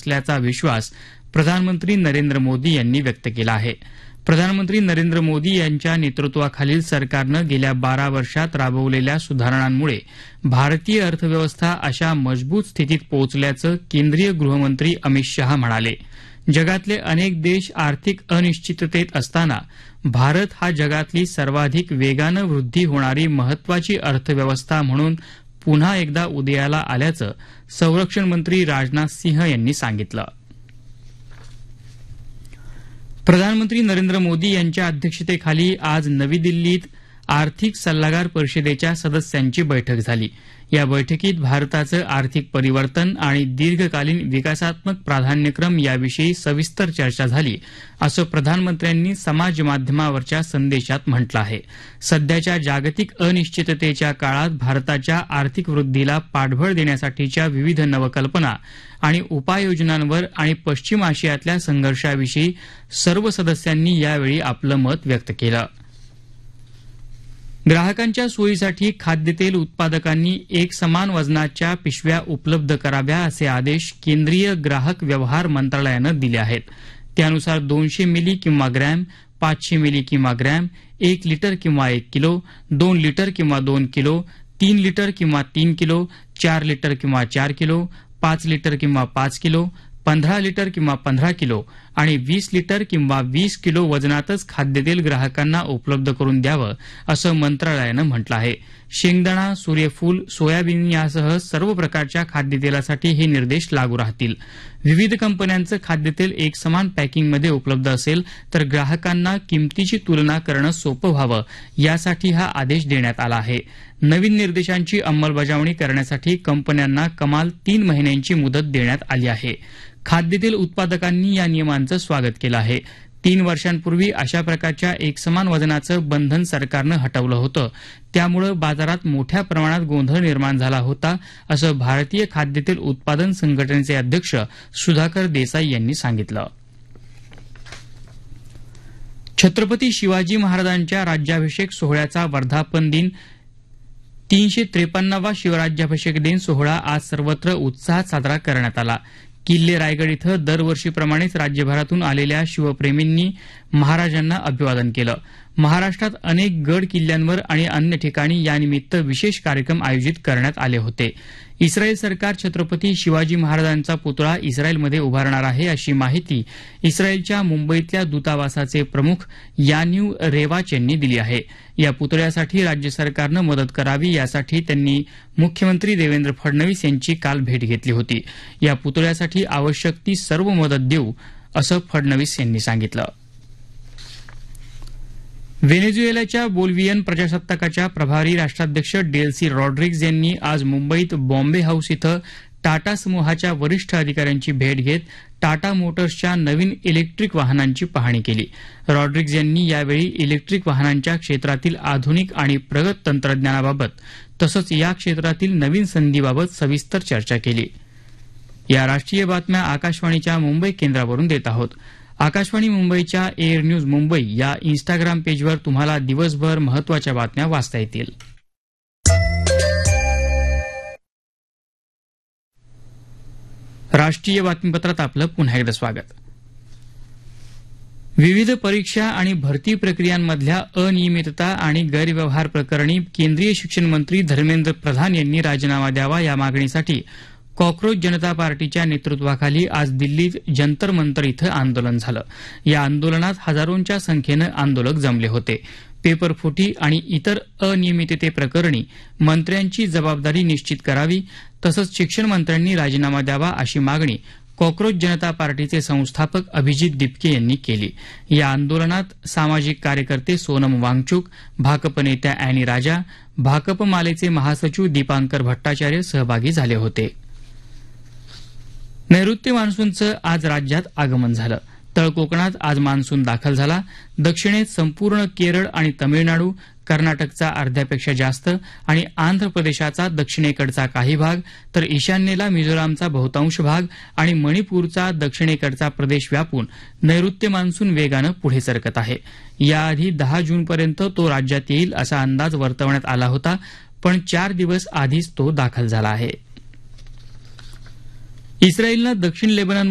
असल्याचा विश्वास प्रधानमंत्री नरेंद्र मोदी यांनी व्यक्त केला आहे. प्रधानमंत्री नरेंद्र मोदी यांच्या नेतृत्वाखालील सरकारनं गेल्या 12 वर्षात राबवलेल्या सुधारणांमुळे भारतीय अर्थव्यवस्था अशा मजबूत स्थितीत पोहोचल्याचं केंद्रीय गृहमंत्री अमित शहा म्हणाले. जगातले अनेक देश आर्थिक अनिश्चिततेत असताना भारत हा जगातली सर्वाधिक वेगानं वृद्धी होणारी महत्वाची अर्थव्यवस्था म्हणून पुन्हा एकदा उदयाला आल्याचं संरक्षण मंत्री राजनाथ सिंह यांनी सांगितलं. प्रधानमंत्री नरेंद्र मोदी यांच्या अध्यक्षतेखाली आज नवी दिल्लीत आर्थिक सल्लागार परिषदेच्या सदस्यांची बैठक झाली. या बैठकीत भारताचं आर्थिक परिवर्तन आणि दीर्घकालीन विकासात्मक प्राधान्यक्रम याविषयी सविस्तर चर्चा झाली, असं प्रधानमंत्र्यांनी समाज माध्यमावरच्या संदेशात म्हटलं आहे. सध्याच्या जागतिक अनिश्चिततेच्या काळात भारताच्या आर्थिक वृद्धीला पाठबळ देण्यासाठीच्या विविध नवकल्पना आणि उपाययोजनांवर आणि पश्चिम आशियातल्या संघर्षाविषयी सर्व सदस्यांनी यावेळी आपलं मत व्यक्त केलं. ग्राहकांच्या सोयीसाठी खाद्यतेल उत्पादकांनी एकसमान वजनाच्या पिशव्या उपलब्ध कराव्या असे आदेश केंद्रीय ग्राहक व्यवहार मंत्रालयानं दिले आहेत. त्यानुसार 200 मिली किंवा ग्रॅम, 500 मिली किंवा ग्रॅम, 1 लिटर किंवा 1 किलो, 2 लिटर किंवा 2 किलो, 3 लिटर किंवा 3 किलो, 4 लिटर किंवा 4 किलो, 5 लिटर किंवा 5 किलो, 15 लिटर किंवा 15 किलो आणि 20 लिटर किंवा 20 किलो वजनातच खाद्यतेल ग्राहकांना उपलब्ध करून द्यावं, असं मंत्रालयानं म्हटलं आहे. शेंगदाणा, सूर्यफूल, सोयाबीन यासह सर्व प्रकारच्या खाद्यतेलासाठी हे निर्देश लागू राहतील. विविध कंपन्यांचं खाद्यतेल एकसमान पॅकिंगमध्ये उपलब्ध असेल तर ग्राहकांना किमतीची तुलना करणं सोपं व्हावं यासाठी हा आदेश देण्यात आला आहे. नवीन निर्देशांची अंमलबजावणी करण्यासाठी कंपन्यांना कमाल 3 महिन्यांची मुदत देण्यात आली आहे. खाद्यतेल उत्पादकांनी या नियमांचं स्वागत केलं आहे. 3 वर्षांपूर्वी अशा प्रकारच्या एकसमान वजनाचं बंधन सरकारनं हटवलं होतं. त्यामुळे बाजारात मोठ्या प्रमाणात गोंधळ निर्माण झाला होता, असं भारतीय खाद्यतेल उत्पादन संघटनेचे अध्यक्ष सुधाकर देसाई यांनी सांगितलं. छत्रपती शिवाजी महाराजांच्या राज्याभिषेक सोहळ्याचा वर्धापन दिन 353वा शिवराज्याभिषेक दिन सोहळा आज सर्वत्र उत्साहात साजरा करण्यात आला. किल्ले रायगड इथं दरवर्षीप्रमाणेच राज्यभरातून आलेल्या शिवप्रेमींनी महाराजांना अभिवादन केलं. महाराष्ट्रात अनेक गड किल्ल्यांवर आणि अन्य ठिकाणी यानिमित्त विशेष कार्यक्रम आयोजित करण्यात आले होते. इस्रायल सरकार छत्रपती शिवाजी महाराजांचा पुतळा इस्रायलमध्ये उभारणार आहे, अशी माहिती इस्रायलच्या मुंबईतल्या दूतावासाचे प्रमुख यानिव रेवाच यांनी दिली आहे. या पुतळ्यासाठी राज्य सरकारनं मदत करावी यासाठी त्यांनी मुख्यमंत्री देवेंद्र फडणवीस यांची काल भेट घेतली होती. या पुतळ्यासाठी आवश्यक ती सर्व मदत देऊ, असं फडणवीस यांनी सांगितलं. व्हेनेझुएलाच्या बोल्व्हियन प्रजासत्ताकाच्या प्रभारी राष्ट्राध्यक्ष डेल्सी रॉड्रिग्ज यांनी आज मुंबईत बॉम्बे हाऊस इथं टाटा समूहाच्या वरिष्ठ अधिकाऱ्यांची भेट घेत टाटा मोटर्सच्या नवीन इलेक्ट्रिक वाहनांची पाहणी केली. रॉड्रिग्ज यांनी यावेळी इलेक्ट्रिक वाहनांच्या क्षेत्रातील आधुनिक आणि प्रगत तंत्रज्ञानाबाबत तसंच या क्षेत्रातील नवीन संधीबाबत सविस्तर चर्चा केली. या राष्ट्रीय बातम्या आकाशवाणीच्या मुंबई केंद्रावरून देत आहोत. आकाशवाणी मुंबईच्या एअर न्यूज मुंबई या इन्स्टाग्राम पेजवर तुम्हाला दिवसभर महत्वाच्या बातम्या वाचता येतील. राष्ट्रीय बातमीपत्रात आपलं पुन्हा एकदा स्वागत. विविध परीक्षा आणि भरती प्रक्रियांमधल्या अनियमितता आणि गैरव्यवहार प्रकरणी केंद्रीय शिक्षण मंत्री धर्मेंद्र प्रधान यांनी राजीनामा द्यावा या मागणीसाठी कॉक्रोच जनता पार्टीच्या नेतृत्वाखाली आज दिल्लीत जंतर मंतर इथं आंदोलन झालं. या आंदोलनात हजारोंच्या संख्येनं आंदोलक जमले होते. पेपरफुटी आणि इतर अनियमिततेप्रकरणी मंत्र्यांची जबाबदारी निश्चित करावी तसंच शिक्षण मंत्र्यांनी राजीनामा द्यावा अशी मागणी कॉक्रोच जनता पार्टीचे संस्थापक अभिजित दिपके यांनी केली. या आंदोलनात सामाजिक कार्यकर्ते सोनम वांगचुक, भाकप नेत्या अॅनी राजा, भाकप मालेचे महासचिव दीपांकर भट्टाचार्य सहभागी झाले होते. नैऋत्य मान्सूनचं आज राज्यात आगमन झालं. तळ कोकणात आज मान्सून दाखल झाला. दक्षिणेत संपूर्ण केरळ आणि तमिळनाडू, कर्नाटकचा अर्ध्यापेक्षा जास्त आणि आंध्र प्रदेशाचा दक्षिणेकडचा काही भाग तर ईशान्येला मिझोरामचा बहुतांश भाग आणि मणिपूरचा दक्षिणेकडचा प्रदेश व्यापून नैऋत्य मान्सून वेगानं पुढे सरकत आहे. याआधी 10 जूनपर्यंत तो राज्यात येईल असा अंदाज वर्तवण्यात आला होता, पण 4 दिवस आधीच तो दाखल झाला आहे. इस्रायलनं दक्षिण लेबनन